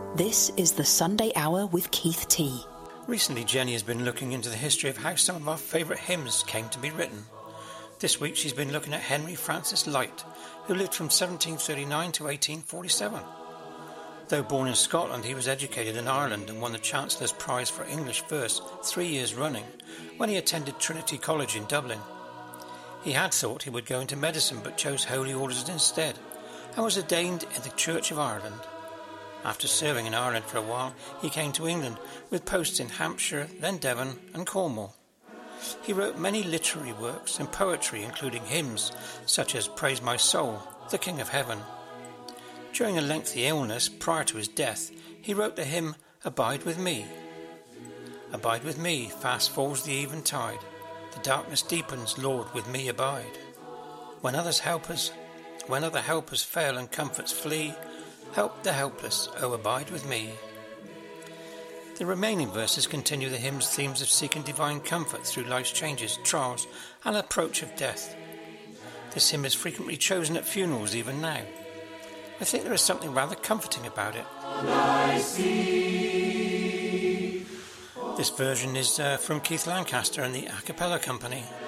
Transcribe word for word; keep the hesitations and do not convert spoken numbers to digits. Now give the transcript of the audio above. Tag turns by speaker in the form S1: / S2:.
S1: This is the Sunday Hour with Keith T.
S2: Recently, Jenny has been looking into the history of how some of our favourite hymns came to be written. This week she's been looking at Henry Francis Lyte, who lived from seventeen thirty-nine to eighteen forty-seven. Though born in Scotland, he was educated in Ireland and won the Chancellor's Prize for English Verse three years running when he attended Trinity College in Dublin. He had thought he would go into medicine but chose Holy Orders instead and was ordained in the Church of Ireland. After serving in Ireland for a while, he came to England with posts in Hampshire, then Devon and Cornwall. He wrote many literary works and poetry, including hymns such as Praise My Soul, The King of Heaven. During a lengthy illness prior to his death, he wrote the hymn Abide With Me. Abide with me, fast falls the eventide. The darkness deepens, Lord, with me abide. When others help us, when other helpers fail and comforts flee, help the helpless, oh abide with me. The remaining verses continue the hymn's themes of seeking divine comfort through life's changes, trials, and approach of death. This hymn is frequently chosen at funerals even now. I think there is something rather comforting about it. This version is uh, from Keith Lancaster and the A Cappella Company.